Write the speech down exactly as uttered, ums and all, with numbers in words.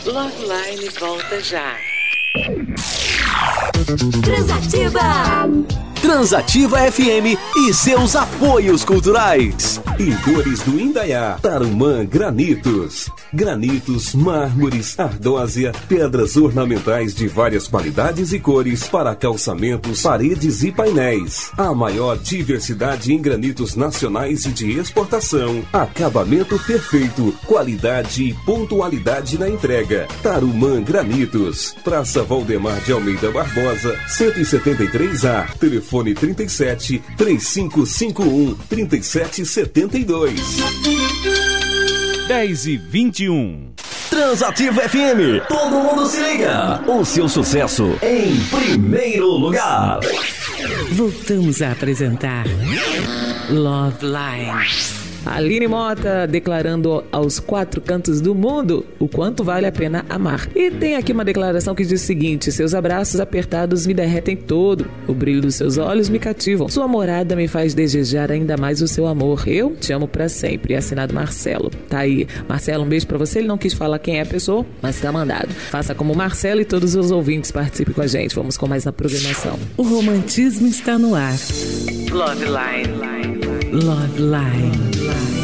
Loveline volta já. Transativa! Transativa F M e seus apoios culturais. Em cores do Indaiá, Tarumã Granitos. Granitos, mármores, ardósia, pedras ornamentais de várias qualidades e cores para calçamentos, paredes e painéis. A maior diversidade em granitos nacionais e de exportação. Acabamento perfeito, qualidade e pontualidade na entrega. Tarumã Granitos. Praça Valdemar de Almeida Barbosa, cento e setenta e três A. Telefone trinta e sete, três cinco cinco um, trinta e sete setenta e dois. dez e vinte e um. Transativa F M. Todo mundo se liga. O seu sucesso em primeiro lugar. Voltamos a apresentar Loveline. Aline Mota declarando aos quatro cantos do mundo o quanto vale a pena amar. E tem aqui uma declaração que diz o seguinte: seus abraços apertados me derretem todo, o brilho dos seus olhos me cativam, sua morada me faz desejar ainda mais o seu amor, eu te amo pra sempre. Assinado Marcelo. Tá aí, Marcelo, um beijo pra você. Ele não quis falar quem é a pessoa, mas tá mandado. Faça como o Marcelo e todos os ouvintes participem com a gente. Vamos com mais na programação. O romantismo está no ar. Loveline. Loveline.